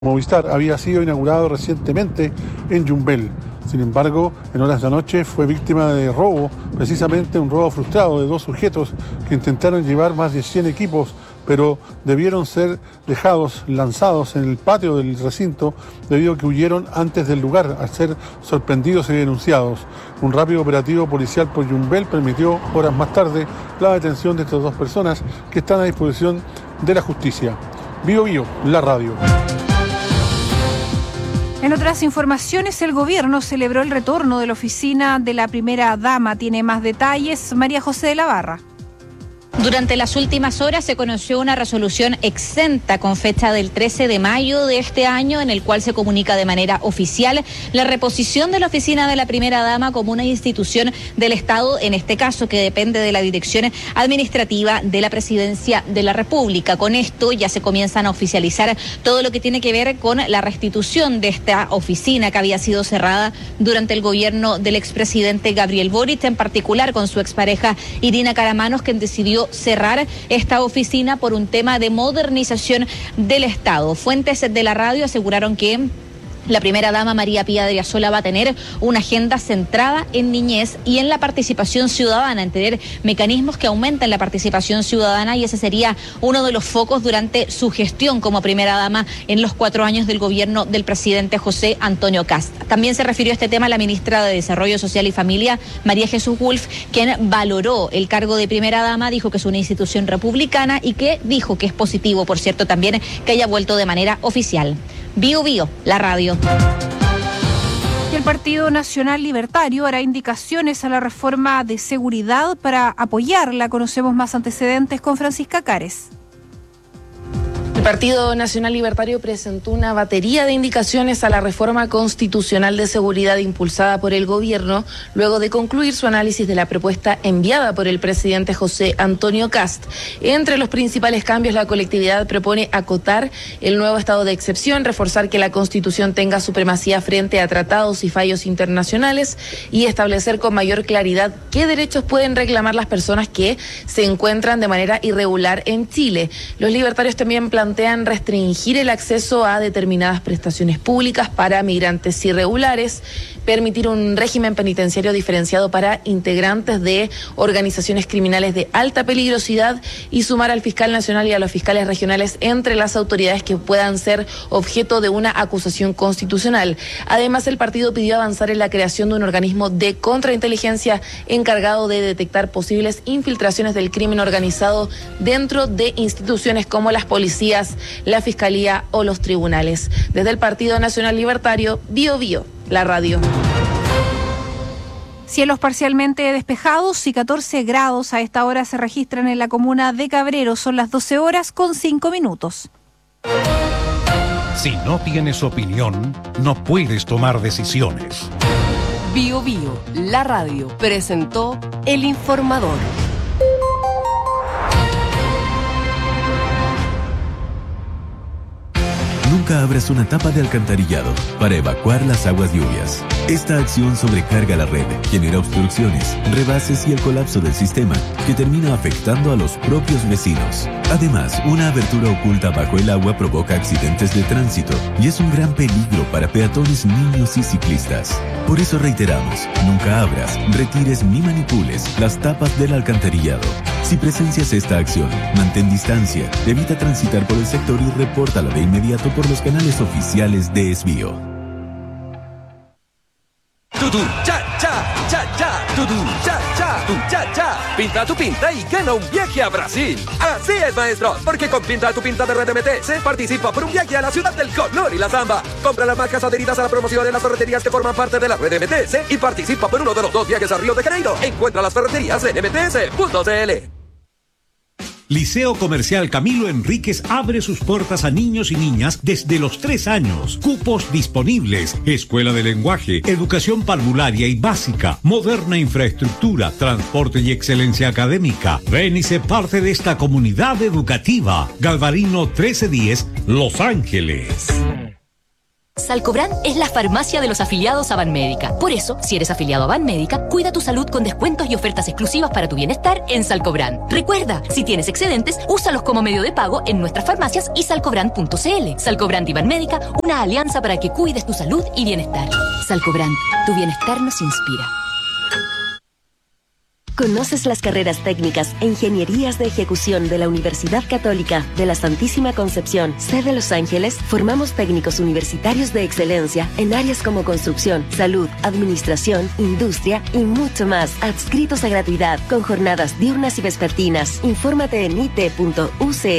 Movistar había sido inaugurado recientemente en Yumbel. Sin embargo, en horas de la noche fue víctima de robo, precisamente un robo frustrado de dos sujetos que intentaron llevar más de 100 equipos, pero debieron ser lanzados en el patio del recinto debido a que huyeron antes del lugar al ser sorprendidos y denunciados. Un rápido operativo policial por Yumbel permitió horas más tarde la detención de estas dos personas que están a disposición de la justicia. Bio Bio, la radio. En otras informaciones, el gobierno celebró el retorno de la oficina de la primera dama. Tiene más detalles María José de la Barra. Durante las últimas horas se conoció una resolución exenta con fecha del 13 de mayo de este año, en el cual se comunica de manera oficial la reposición de la oficina de la primera dama como una institución del Estado, en este caso que depende de la dirección administrativa de la Presidencia de la República. Con esto ya se comienzan a oficializar todo lo que tiene que ver con la restitución de esta oficina que había sido cerrada durante el gobierno del expresidente Gabriel Boric, en particular con su expareja Irina Caramanos, quien decidió cerrar esta oficina por un tema de modernización del Estado. Fuentes de la radio aseguraron que la primera dama María Pía Adriasola va a tener una agenda centrada en niñez y en la participación ciudadana, en tener mecanismos que aumenten la participación ciudadana, y ese sería uno de los focos durante su gestión como primera dama en los 4 años del gobierno del presidente José Antonio Kast. También se refirió a este tema la ministra de Desarrollo Social y Familia, María Jesús Wolf, quien valoró el cargo de primera dama, dijo que es una institución republicana y que dijo que es positivo, por cierto, también que haya vuelto de manera oficial. Bio Bio, la radio. Y el Partido Nacional Libertario hará indicaciones a la reforma de seguridad para apoyarla. Conocemos más antecedentes con Francisca Cares. El Partido Nacional Libertario presentó una batería de indicaciones a la reforma constitucional de seguridad impulsada por el gobierno, luego de concluir su análisis de la propuesta enviada por el presidente José Antonio Kast. Entre los principales cambios, la colectividad propone acotar el nuevo estado de excepción, reforzar que la Constitución tenga supremacía frente a tratados y fallos internacionales y establecer con mayor claridad qué derechos pueden reclamar las personas que se encuentran de manera irregular en Chile. Los libertarios también plantean restringir el acceso a determinadas prestaciones públicas para migrantes irregulares, permitir un régimen penitenciario diferenciado para integrantes de organizaciones criminales de alta peligrosidad y sumar al fiscal nacional y a los fiscales regionales entre las autoridades que puedan ser objeto de una acusación constitucional. Además, el partido pidió avanzar en la creación de un organismo de contrainteligencia encargado de detectar posibles infiltraciones del crimen organizado dentro de instituciones como las policías, la fiscalía o los tribunales. Desde el Partido Nacional Libertario, Bio Bio, la radio. Cielos parcialmente despejados y 14 grados a esta hora se registran en la comuna de Cabrero. Son las 12 horas con 5 minutos. Si no tienes opinión, no puedes tomar decisiones. Bio Bio, la radio, presentó El Informador. Nunca abras una tapa de alcantarillado para evacuar las aguas lluvias. Esta acción sobrecarga la red, genera obstrucciones, rebases y el colapso del sistema, que termina afectando a los propios vecinos. Además, una abertura oculta bajo el agua provoca accidentes de tránsito y es un gran peligro para peatones, niños y ciclistas. Por eso reiteramos, nunca abras, retires ni manipules las tapas del alcantarillado. Si presencias esta acción, mantén distancia, evita transitar por el sector y repórtala de inmediato por los canales oficiales de Esbio. Tutu, cha, cha, cha, cha, tutu, cha, cha, tu, cha, cha. Pinta tu pinta y gana un viaje a Brasil. Así es, maestro, porque con Pinta tu pinta de RDMT se participa por un viaje a la ciudad del color y la samba. Compra las marcas adheridas a la promoción en las ferreterías que forman parte de la RDMTS y participa por uno de los 2 viajes a Río de Janeiro. Encuentra las ferreterías en mts.cl. Liceo Comercial Camilo Enríquez abre sus puertas a niños y niñas desde los 3 años. Cupos disponibles. Escuela de lenguaje, educación parvularia y básica, moderna infraestructura, transporte y excelencia académica. Ven y sé parte de esta comunidad educativa. Galvarino 1310, Los Ángeles. Salcobran es la farmacia de los afiliados a Banmédica. Por eso, si eres afiliado a Banmédica, cuida tu salud con descuentos y ofertas exclusivas para tu bienestar en Salcobran. Recuerda, si tienes excedentes, úsalos como medio de pago en nuestras farmacias y salcobran.cl. Salcobran y Banmédica, una alianza para que cuides tu salud y bienestar. Salcobran, tu bienestar nos inspira. ¿Conoces las carreras técnicas e ingenierías de ejecución de la Universidad Católica de la Santísima Concepción, sede Los Ángeles? Formamos técnicos universitarios de excelencia en áreas como construcción, salud, administración, industria y mucho más, adscritos a gratuidad, con jornadas diurnas y vespertinas. Infórmate en it.ucsc.cl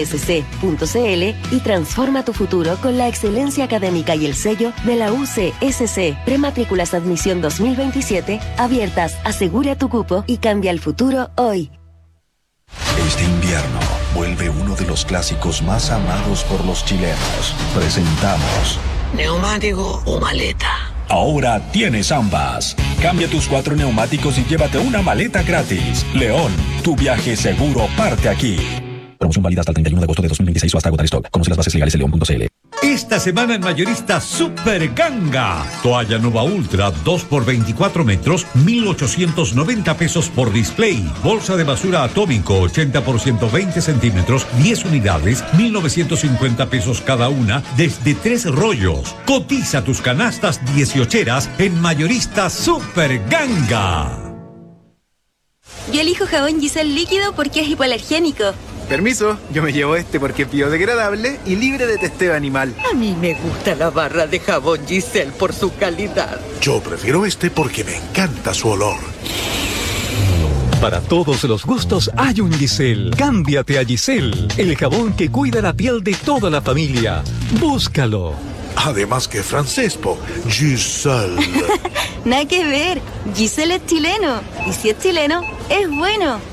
y transforma tu futuro con la excelencia académica y el sello de la UCSC. Prematrículas admisión 2027 abiertas. Asegura tu cupo y cambia el futuro hoy. Este invierno vuelve uno de los clásicos más amados por los chilenos. Presentamos ¿neumático o maleta? Ahora tienes ambas. Cambia tus 4 neumáticos y llévate una maleta gratis. León, tu viaje seguro parte aquí. Promoción válida hasta el 31 de agosto de 2026 o hasta agotar stock. Conoce las bases legales en león.cl. Esta semana en Mayorista Super Ganga. Toalla Nova Ultra 2 por 24 metros, 1,890 pesos por display. Bolsa de basura atómico 80 por 120 centímetros, 10 unidades, 1,950 pesos cada una, desde 3 rollos. Cotiza tus canastas 18eras en Mayorista Super Ganga. Yo elijo jabón Giselle líquido porque es hipoalergénico. Permiso, yo me llevo este porque es biodegradable y libre de testeo animal. A mí me gusta la barra de jabón Giselle por su calidad. Yo prefiero este porque me encanta su olor. Para todos los gustos hay un Giselle. Cámbiate a Giselle, el jabón que cuida la piel de toda la familia. Búscalo. Además que francés, po. Giselle. Nada que ver. Giselle es chileno. Y si es chileno, es bueno.